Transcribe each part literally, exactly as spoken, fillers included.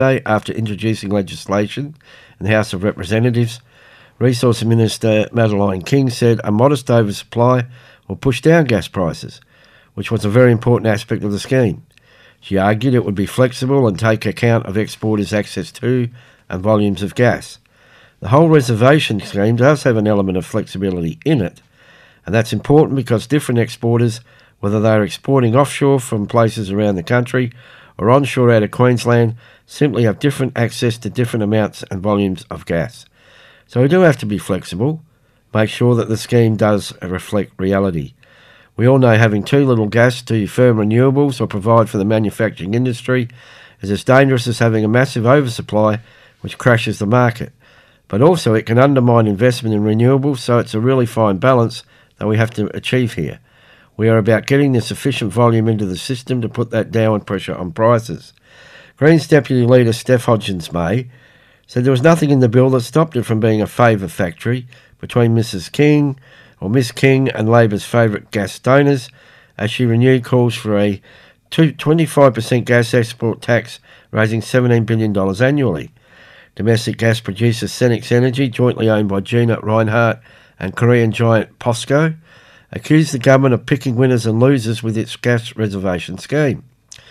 after introducing legislation in the House of Representatives. Resource Minister Madeleine King said a modest oversupply will push down gas prices, which was a very important aspect of the scheme. She argued it would be flexible and take account of exporters' access to and volumes of gas. The whole reservation scheme does have an element of flexibility in it, and that's important because different exporters, whether they're exporting offshore from places around the country or onshore out of Queensland, simply have different access to different amounts and volumes of gas. So we do have to be flexible, make sure that the scheme does reflect reality. We all know having too little gas to firm renewables or provide for the manufacturing industry is as dangerous as having a massive oversupply which crashes the market. But also it can undermine investment in renewables, so it's a really fine balance that we have to achieve here. We are about getting the sufficient volume into the system to put that downward pressure on prices. Greens Deputy Leader Steph Hodgins-May said there was nothing in the bill that stopped it from being a favour factory between Missus King or Miss King and Labor's favourite gas donors, as she renewed calls for a twenty-five percent gas export tax, raising seventeen billion dollars annually. Domestic gas producer Senex Energy, jointly owned by Gina Rinehart and Korean giant POSCO, accused the government of picking winners and losers with its gas reservation scheme.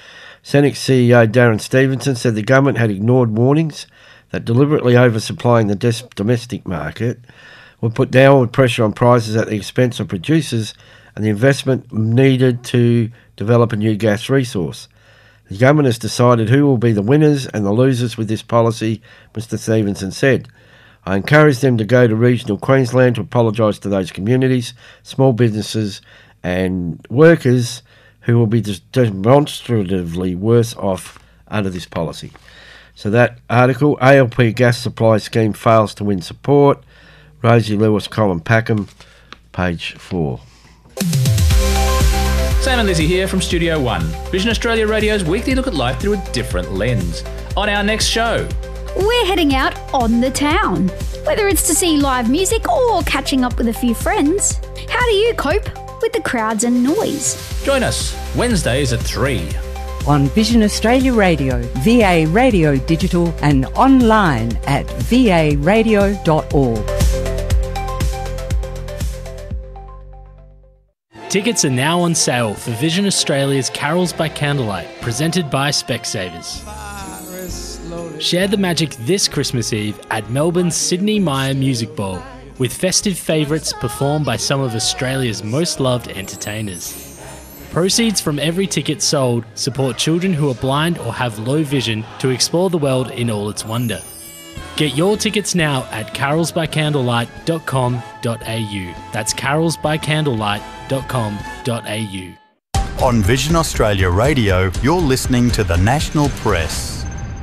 Senex C E O Darren Stevenson said the government had ignored warnings that deliberately oversupplying the des- domestic market would put downward pressure on prices at the expense of producers and the investment needed to develop a new gas resource. The government has decided who will be the winners and the losers with this policy, Mister Stevenson said. I encourage them to go to regional Queensland to apologise to those communities, small businesses and workers who will be demonstratively worse off under this policy. So that article, A L P gas supply scheme fails to win support, Rosie Lewis, Colin Packham, page four. Sam and Lizzie here from Studio One, Vision Australia Radio's weekly look at life through a different lens. On our next show, we're heading out on the town. Whether it's to see live music or catching up with a few friends, how do you cope with the crowds and noise? Join us Wednesdays at three. On Vision Australia Radio, V A Radio Digital and online at v a radio dot org. Tickets are now on sale for Vision Australia's Carols by Candlelight, presented by Specsavers. Share the magic this Christmas Eve at Melbourne's Sydney Myer Music Bowl, with festive favourites performed by some of Australia's most loved entertainers. Proceeds from every ticket sold support children who are blind or have low vision to explore the world in all its wonder. Get your tickets now at carols by candlelight dot com dot a u. That's carols by candlelight dot com dot a u. On Vision Australia Radio, you're listening to the National Press.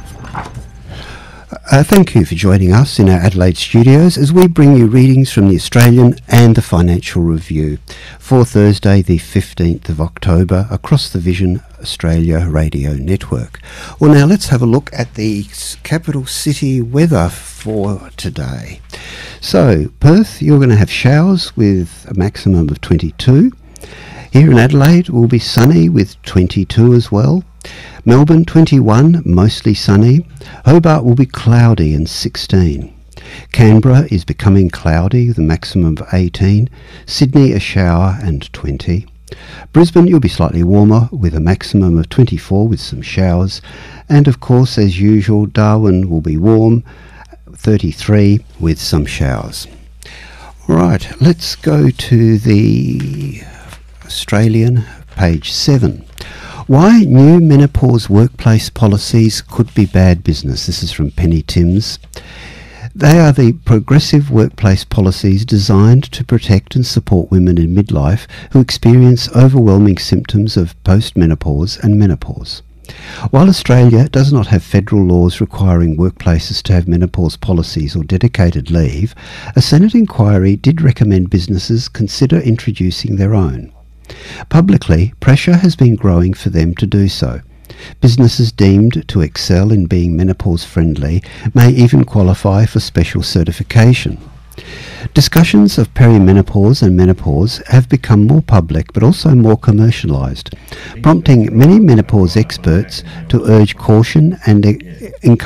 Uh, thank you for joining us in our Adelaide studios as we bring you readings from the Australian and the Financial Review for Thursday the fifteenth of October across the Vision Australia Radio Network. Well, now let's have a look at the capital city weather for today. So, Perth, you're going to have showers with a maximum of twenty-two. Here in Adelaide, will be sunny with twenty-two as well. Melbourne, twenty-one, mostly sunny. Hobart will be cloudy and sixteen. Canberra is becoming cloudy with a maximum of eighteen. Sydney, a shower and twenty. Brisbane, you'll be slightly warmer with a maximum of twenty-four with some showers. And of course, as usual, Darwin will be warm, thirty-three with some showers. Right, let's go to the Australian, page seven. Why new menopause workplace policies could be bad business. This is from Penny Timms. They are the progressive workplace policies designed to protect and support women in midlife who experience overwhelming symptoms of postmenopause and menopause. While Australia does not have federal laws requiring workplaces to have menopause policies or dedicated leave, a Senate inquiry did recommend businesses consider introducing their own. Publicly, pressure has been growing for them to do so. Businesses deemed to excel in being menopause friendly may even qualify for special certification. Discussions of perimenopause and menopause have become more public but also more commercialised, prompting many menopause experts to urge caution and encourage